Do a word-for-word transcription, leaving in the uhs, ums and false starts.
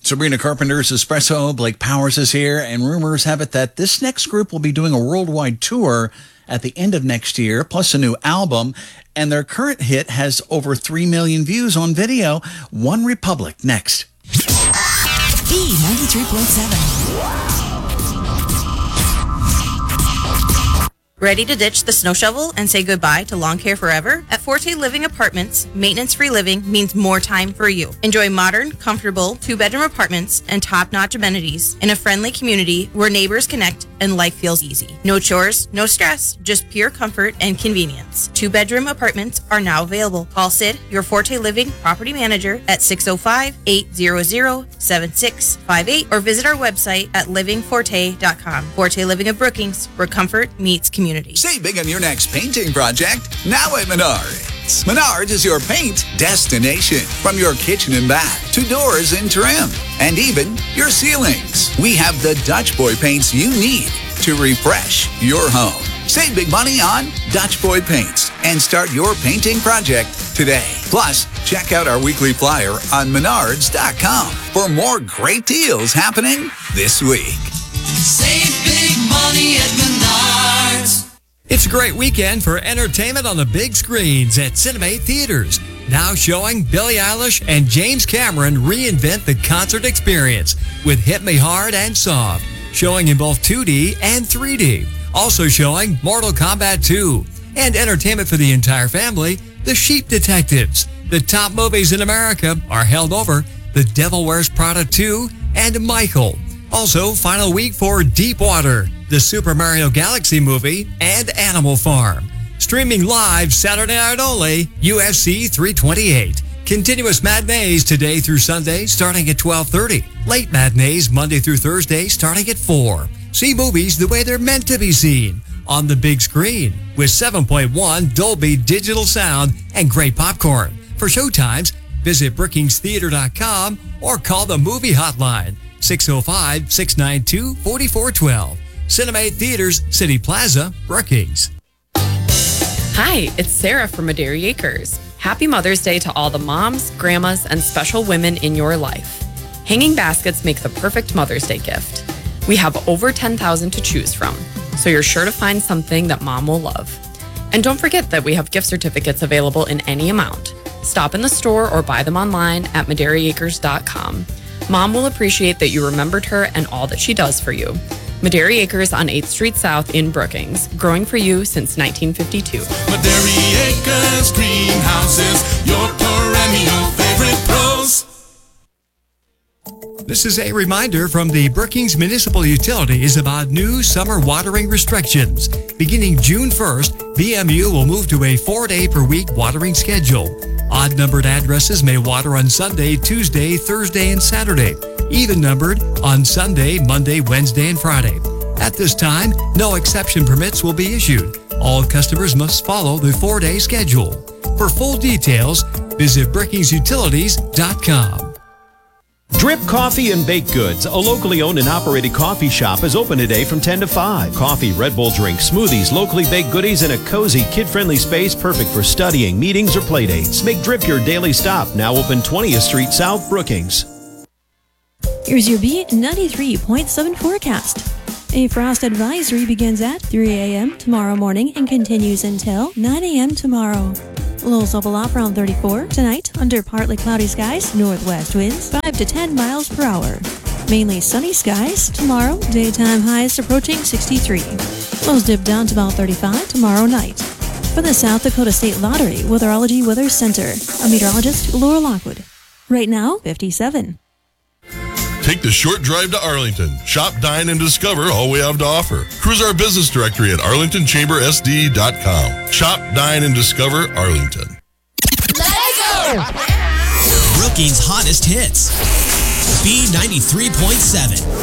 Sabrina Carpenter's Espresso, Blake Powers is here, and rumors have it that this next group will be doing a worldwide tour at the end of next year, plus a new album, and their current hit has over three million views on video. One Republic next. B ninety-three point seven. Ready to ditch the snow shovel and say goodbye to lawn care forever? At Forte Living Apartments, maintenance-free living means more time for you. Enjoy modern, comfortable, two-bedroom apartments and top-notch amenities in a friendly community where neighbors connect and life feels easy. No chores, no stress, just pure comfort and convenience. Two-bedroom apartments are now available. Call Sid, your Forte Living property manager, at six oh five, eight hundred, seven six five eight or visit our website at living forte dot com. Forte Living of Brookings, where comfort meets community. Save big on your next painting project now at Menards. Menards is your paint destination. From your kitchen and bath to doors and trim and even your ceilings. We have the Dutch Boy paints you need to refresh your home. Save big money on Dutch Boy paints and start your painting project today. Plus, check out our weekly flyer on menards dot com for more great deals happening this week. Save big money at Menards. It's a great weekend for entertainment on the big screens at Cinemate Theaters. Now showing Billie Eilish and James Cameron reinvent the concert experience with Hit Me Hard and Soft, showing in both two D and three D. Also showing Mortal Kombat two. And entertainment for the entire family, The Sheep Detectives. The top movies in America are held over The Devil Wears Prada two and Michael. Also, final week for Deep Water, the Super Mario Galaxy movie, and Animal Farm. Streaming live Saturday night only, U F C three twenty-eight. Continuous matinees today through Sunday starting at twelve thirty. Late matinees Monday through Thursday starting at four. See movies the way they're meant to be seen, on the big screen, with seven point one Dolby Digital Sound and great popcorn. For showtimes, visit brookings theater dot com or call the movie hotline, six oh five, six nine two, four four one two. Cinemate Theaters, City Plaza, Brookings. Hi, it's Sarah from Madera Acres. Happy Mother's Day to all the moms, grandmas, and special women in your life. Hanging baskets make the perfect Mother's Day gift. We have over ten thousand to choose from, so you're sure to find something that mom will love. And don't forget that we have gift certificates available in any amount. Stop in the store or buy them online at madera acres dot com. Mom will appreciate that you remembered her and all that she does for you. Madera Acres on eighth Street South in Brookings, growing for you since nineteen fifty-two. Madera Acres Greenhouses, your perennial favorite pros. This is a reminder from the Brookings Municipal Utilities about new summer watering restrictions. Beginning June first, B M U will move to a four-day per week watering schedule. Odd-numbered addresses may water on Sunday, Tuesday, Thursday, and Saturday. Even-numbered on Sunday, Monday, Wednesday, and Friday. At this time, no exception permits will be issued. All customers must follow the four-day schedule. For full details, visit brookings utilities dot com. Drip Coffee and Baked Goods, a locally owned and operated coffee shop, is open today from ten to five. Coffee, Red Bull drinks, smoothies, locally baked goodies, and a cozy, kid-friendly space perfect for studying, meetings, or playdates. Make Drip your daily stop. Now open twentieth Street South, Brookings. Here's your B ninety-three point seven forecast. A frost advisory begins at three a.m. tomorrow morning and continues until nine a.m. tomorrow. Lows level off around thirty-four. Tonight, under partly cloudy skies, northwest winds five to ten miles per hour. Mainly sunny skies. Tomorrow, daytime highs approaching sixty-three. Lows dip down to about thirty-five tomorrow night. For the South Dakota State Lottery Weatherology Weather Center, I'm meteorologist Laura Lockwood. Right now, fifty-seven. Take the short drive to Arlington. Shop, dine, and discover all we have to offer. Cruise our business directory at arlington chamber s d dot com. Shop, dine, and discover Arlington. Let's go! Brookings' hottest hits. B ninety-three point seven.